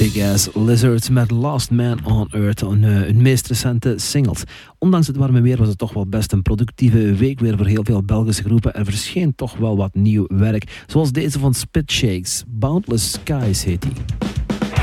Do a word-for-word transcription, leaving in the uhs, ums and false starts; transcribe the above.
Big Ass Lizards met Last Man on Earth, een, hun meest recente singles. Ondanks het warme weer was het toch wel best een productieve week weer voor heel veel Belgische groepen. Er verscheen toch wel wat nieuw werk, zoals deze van Spit Shakes. Boundless Skies heet die.